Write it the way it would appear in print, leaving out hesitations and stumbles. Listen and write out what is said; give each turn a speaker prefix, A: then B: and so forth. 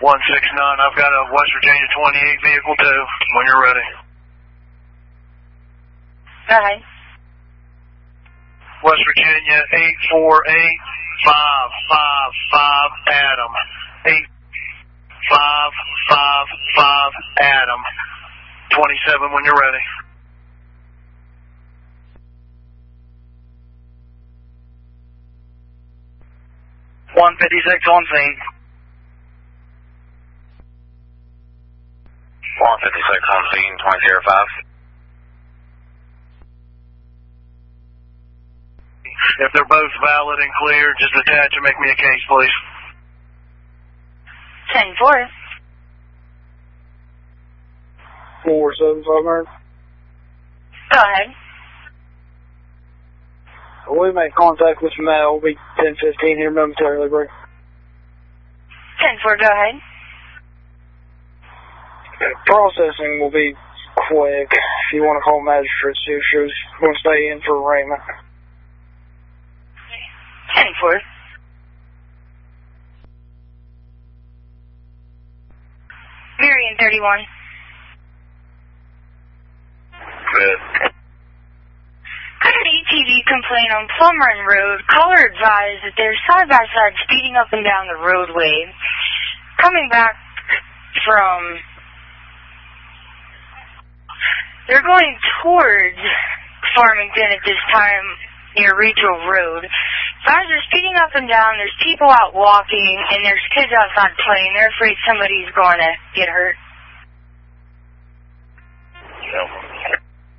A: 169, I've got a West Virginia 28 vehicle too, when you're ready.
B: Go ahead.
A: West Virginia 848-555 Adam. 8555 Adam. 27 when you're ready.
C: $156 on scene.
D: 156 on scene, 2005.
A: If they're both valid and clear, just attach and make me a case, please.
B: 10-4.
C: 475.
B: Go ahead.
C: We make contact with Mel. We'll be 10:15 here momentarily, bro.
B: 10-4, go ahead.
C: Processing will be quick. If you want to call magistrate, see if she's going to stay in for arraignment.
B: 10-4. Marion 31.
D: Good.
B: Got an ATV complaint on Plum Run Road. Caller advised that they're side-by-side speeding up and down the roadway. Coming back from... They're going towards Farmington at this time near Rachel Road. Guys are speeding up and down. There's people out walking, and there's kids outside playing. They're afraid somebody's going to get hurt.